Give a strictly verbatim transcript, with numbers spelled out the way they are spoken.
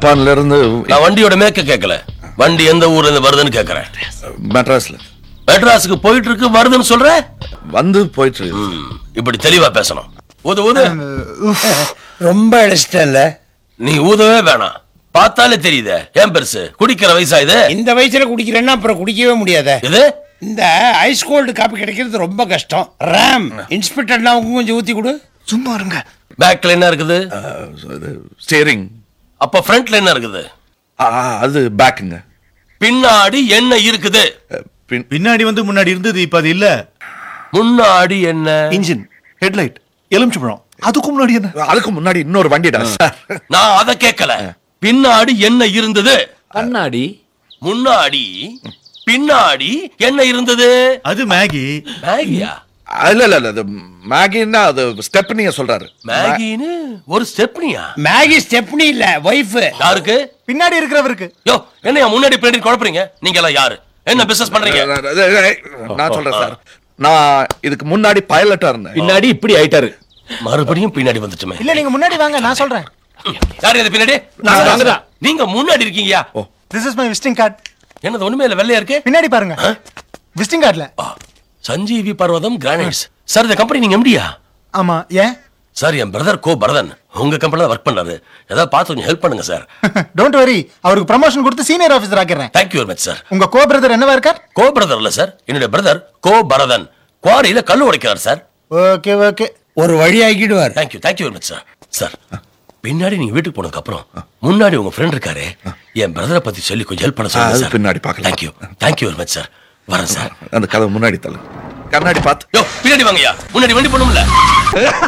ஜப்பான்ல இருந்து. நான் வண்டியோட மேக்க கேட்கல, வண்டி எந்த ஊர்ல இருந்து வருதுன்னு கேக்குறேன். மெட்ராஸ்ல. மெட்ராஸுக்கு போயிட்டு இருக்கு வருதுன்னு சொல்ற? வந்து போயிட்டு இருக்கு. இப்படி தெளிவா பேசணும். ஊது ஊது. ரொம்ப அடிச்சிட்டல. நீ ஊதவே வேணாம், பார்த்தாலே தெரியுதே. ஏன் பெருசு, குடிக்கிற வயசா இது? இந்த வயசுல குடிக்கிறேன்னா அப்புறம் குடிக்கவே முடியாத. இது இந்த ஐஸ் கோல்டு காப்பி கிடைக்கிறது ரொம்ப கஷ்டம். ராம் இன்ஸ்பெக்டர்னா கொஞ்சம் ஊத்தி கொடு. சும்மா இருங்க. பேக்ல என்ன இருக்குது? ஸ்டீரிங். அப்ப ஃப்ரண்ட்ல என்ன இருக்குது? அது பேக்குங்க. பின்னாடி என்ன இருக்குது? பின்னாடி வந்து முன்னாடி இருந்தது, இப்ப அது இல்ல. முன்னாடி என்ன? இன்ஜின், ஹெட்லைட், எலுமிச்சம்பழம். அதுக்கு முன்னாடி என்ன? அதுக்கு முன்னாடி இன்னொரு வண்டிடா சார். நான் அத கேட்கல. பின்னாடி என்ன இருந்தது? கண்ணாடி. முன்னாடி பின்னாடி என்ன இருந்தது? அது மேகி. மேகியா? இல்ல இல்ல இல்ல, அது மேகின்னா அது ஸ்டெப்னிய சொல்றாரு. மேகின்னு ஒரு ஸ்டெப்னியா? மேகி ஸ்டெப்னி இல்ல, வைஃப். யாருக்கு? பின்னாடி இருக்கிறவருக்கு. யோ, என்னையா முன்னாடி பின்னாடி குழப்பறீங்க? நீங்க எல்லாம் யாரு? என்ன பிசினஸ் பண்றீங்க? நான் சொல்றேன் சார், நான் இதுக்கு முன்னாடி பைலட்டா இருந்தேன். பின்னாடி இப்படி ஆயிட்டாரு. மறுபடியும் பின்னாடி வந்துட்டுமே. இல்ல, நீங்க முன்னாடி வாங்க, நான் சொல்றேன். யாரு இது பின்னாடி? நீங்க முன்னாடி இருக்கீங்கயா. This is my visiting card. என்னது ஒண்ணுமே இல்ல, வெள்ளையா இருக்கு. பின்னாடி பாருங்க, விசிட்டிங் கார்டுல. சஞ்சீவி பர்வதம் கிரானைட்ஸ். சார் இந்த கம்பெனி நீங்க எம்டியா? ஆமா. ஏன் சார், என் பிரதர் கோ பரதன் உங்க கம்பெனில ஒர்க் பண்றாரு. ஏதாவது பார்த்து கொஞ்சம் ஹெல்ப் பண்ணுங்க சார். டோன்ட் வரி, அவருக்கு ப்ரமோஷன் கொடுத்து senior officer ஆக்கிறேன். Thank you very much sir. உங்க கோ பிரதர் என்னவா இருக்கார்? கோ பிரதர் இல்ல சார், என்னுடைய பிரதர் கோ பரதன் குவாரியில கல்லு உடைக்கிறார் சார். ஓகே ஓகே, ஒரு வழி ஆக்கிடுவார். Thank you thank you very much sir. Sir, பின்னாடி நீங்க வீட்டுக்கு போனதுக்கு அப்புறம் முன்னாடி உங்க ஃப்ரெண்ட் இருக்காரு, என் பிரதரை பத்தி சொல்லி கொஞ்சம் ஹெல்ப் பண்ண சொல்லுங்க சார். பின்னாடி பார்க்கலாம். Thank you thank you very much sir. வரேன் சார். அந்த கதவு முன்னாடி தள்ளு. கண்ணாடி பார்த்து. யோ, பின்னாடி வாங்கய்யா, முன்னாடி வண்டி போகணும்ல.